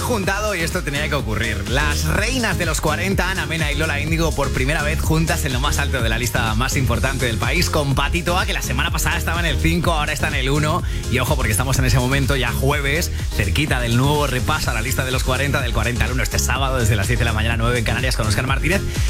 juntado y esto tenía que ocurrir. Las reinas de los 40, Ana Mena y Lola Índigo, por primera vez juntas en lo más alto de la lista más importante del país, con Patito A, que la semana pasada estaba en el 5, ahora está en el 1. Y ojo, porque estamos en ese momento ya jueves, cerquita del nuevo repaso a la lista de los 40, del 40 al 1, este sábado desde las 10 de la mañana, 9 en Canarias, con Óscar Martínez.